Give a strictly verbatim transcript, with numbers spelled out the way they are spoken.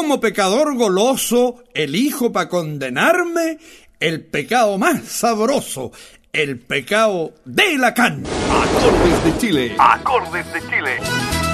como pecador goloso, elijo para condenarme el pecado más sabroso, el pecado de la caña. Acordes de Chile. Acordes de Chile.